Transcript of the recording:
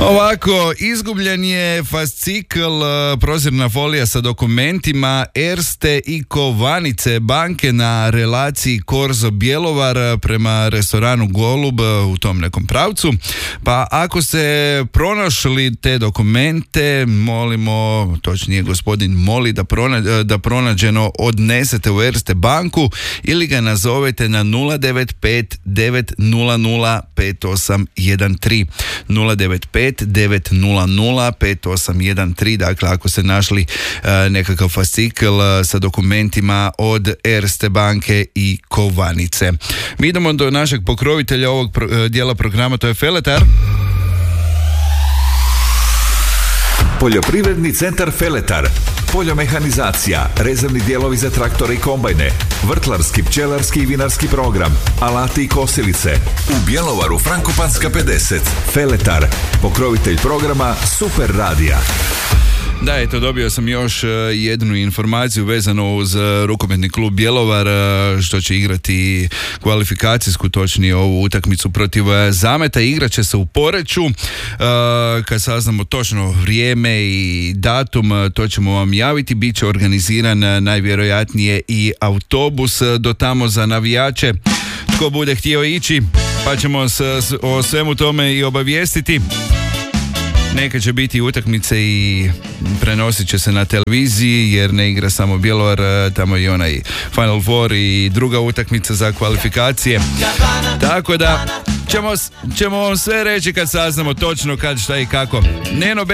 Ovako, izgubljen je fascikl, prozirna folija sa dokumentima Erste i Kovanice banke na relaciji Korzo-Bjelovar prema restoranu Golub u tom nekom pravcu. Pa ako ste pronašli te dokumente, molimo, točnije gospodin moli da pronađeno odnesete u Erste banku ili ga nazovete na 095 900 5813 095 900 5813. Dakle, ako ste našli nekakav fascikl sa dokumentima od Erste banke i Kovanice. Mi idemo do našeg pokrovitelja ovog dijela programa, to je Feletar. Poljoprivredni centar Feletar, poljomehanizacija, rezervni dijelovi za traktore i kombajne, vrtlarski, pčelarski i vinarski program, alati i kosilice. U Bjelovaru Frankopanska 50. Feletar, pokrovitelj programa Super radija. Da, eto, dobio sam još jednu informaciju vezano uz rukometni klub Bjelovar, što će igrati kvalifikacijsku, točnije ovu utakmicu protiv Zameta. Igrat će se u Poreču. Kad saznamo točno vrijeme i datum, to ćemo vam javiti. Biće organiziran najvjerojatnije i autobus do tamo za navijače. Tko bude htio ići, pa ćemo o svemu tome i obavijestiti. Neka će biti utakmice i prenosit će se na televiziji, jer ne igra samo Bjelovar, tamo i onaj Final Four i druga utakmica za kvalifikacije. Tako da ćemo vam sve reći kad saznamo točno kad, šta i kako. Neno